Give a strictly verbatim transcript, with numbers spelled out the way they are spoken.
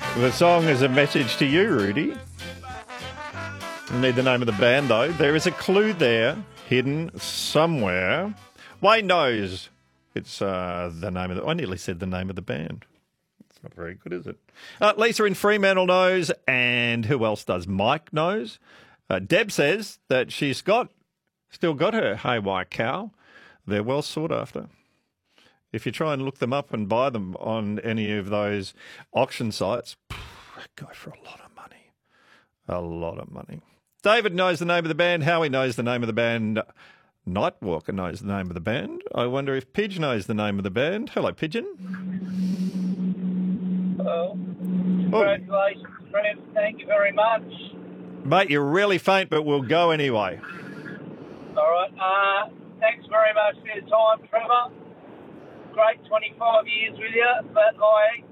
The song is a message to you, Rudy. I need the name of the band, though. There is a clue there, hidden somewhere. Wayne knows it's uh, the name of the... I nearly said the name of the band. It's not very good, is it? Uh, Lisa in Fremantle knows, and who else does? Mike knows. Uh, Deb says that she's got, still got her Haywire cow. They're well sought after. If you try and look them up and buy them on any of those auction sites, they go for a lot of money. A lot of money. David knows the name of the band. Howie knows the name of the band. Nightwalker knows the name of the band. I wonder if Pidge knows the name of the band. Hello, Pigeon. Hello. Congratulations, Trev. Thank you very much. Mate, you're really faint, but we'll go anyway. All right. Uh, thanks very much for your time, Trevor. Great twenty-five years with you, but I